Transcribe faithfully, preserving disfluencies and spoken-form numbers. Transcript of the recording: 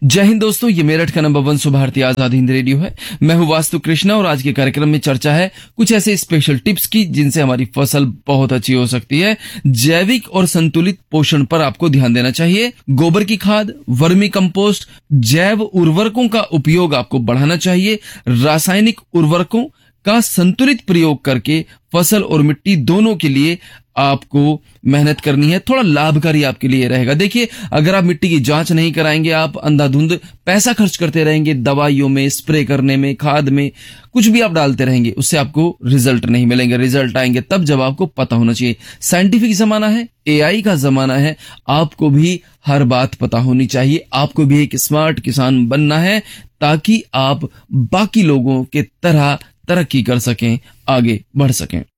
जय हिंद दोस्तों, ये मेरठ का नंबर वन सुबह भारतीय आजाद हिंद रेडियो है। मैं हूं वास्तु कृष्णा और आज के कार्यक्रम में चर्चा है कुछ ऐसे स्पेशल टिप्स की जिनसे हमारी फसल बहुत अच्छी हो सकती है। जैविक और संतुलित पोषण पर आपको ध्यान देना चाहिए। गोबर की खाद, वर्मी कंपोस्ट, जैव उर्वरकों का उपयोग आपको बढ़ाना चाहिए। रासायनिक उर्वरकों का संतुलित प्रयोग करके फसल और मिट्टी दोनों के लिए आपको मेहनत करनी है। थोड़ा लाभकारी आपके लिए रहेगा। देखिए, अगर आप मिट्टी की जांच नहीं कराएंगे, आप अंधाधुंध पैसा खर्च करते रहेंगे दवाइयों में, स्प्रे करने में, खाद में, कुछ भी आप डालते रहेंगे, उससे आपको रिजल्ट नहीं मिलेंगे। रिजल्ट आएंगे तब जब आपको पता होना चाहिए। साइंटिफिक जमाना है, एआई का जमाना है, आपको भी हर बात पता होनी चाहिए। आपको भी एक स्मार्ट किसान बनना है ताकि आप बाकी लोगों के तरह तरक्की कर सकें, आगे बढ़ सकें।